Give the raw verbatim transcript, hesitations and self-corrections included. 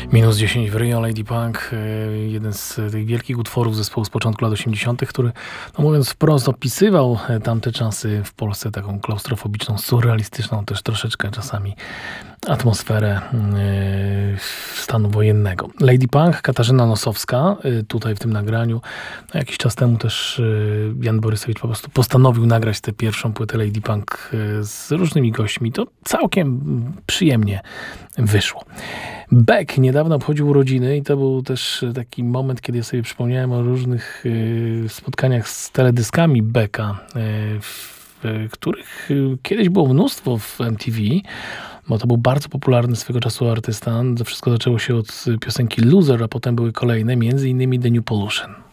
Minus dziesięć w Rio, Lady Punk, jeden z tych wielkich utworów zespołu z początku lat osiemdziesiątych, który, no mówiąc wprost, opisywał tamte czasy w Polsce, taką klaustrofobiczną, surrealistyczną też troszeczkę czasami atmosferę yy, stanu wojennego. Lady Punk, Katarzyna Nosowska, yy, tutaj w tym nagraniu. No, jakiś czas temu też yy, Jan Borysowicz po prostu postanowił nagrać tę pierwszą płytę Lady Punk yy, z różnymi gośćmi. To całkiem przyjemnie wyszło. Beck niedawno obchodził urodziny i to był też taki moment, kiedy ja sobie przypomniałem o różnych yy, spotkaniach z teledyskami Becka, yy, w, w których yy, kiedyś było mnóstwo w M T V, bo to był bardzo popularny swego czasu artysta. To wszystko zaczęło się od piosenki Loser, a potem były kolejne, między innymi The New Pollution.